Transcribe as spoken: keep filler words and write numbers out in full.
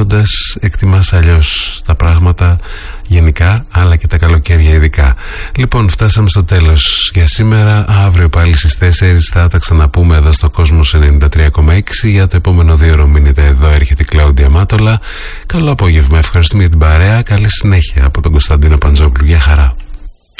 μεγαλώνοντας εκτιμάς αλλιώς τα πράγματα γενικά, αλλά και τα καλοκαίρια ειδικά. Λοιπόν, φτάσαμε στο τέλος για σήμερα. Αύριο πάλι στις τέσσερις θα τα ξαναπούμε εδώ στο Κόσμος ενενήντα τρία κόμμα έξι. Για το επόμενο δύο ώρο μείνετε εδώ, έρχεται η Κλάουντια Μάτολα. Καλό απόγευμα, ευχαριστούμε για την παρέα. Καλή συνέχεια από τον Κωνσταντίνο Παντζόγλου. Γεια χαρά.